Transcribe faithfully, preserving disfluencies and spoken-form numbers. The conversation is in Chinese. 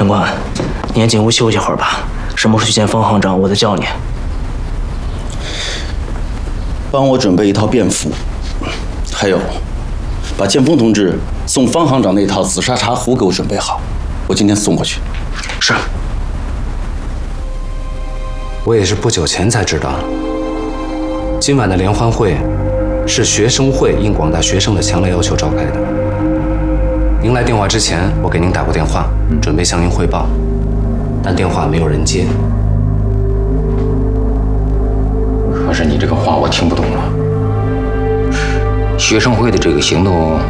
陈官，你先进屋休息会儿吧。什么时候去见方行长，我再叫你。 帮我准备一套便服，还有，把建峰同志送方行长那套紫砂茶壶给我准备好，我今天送过去。 是。 我也是不久前才知道，今晚的联欢会是学生会应广大学生的强烈要求召开的。您来电话之前，我给您打过电话，准备向您汇报，但电话没有人接。 可是你这个话我听不懂啊。学生会的这个行动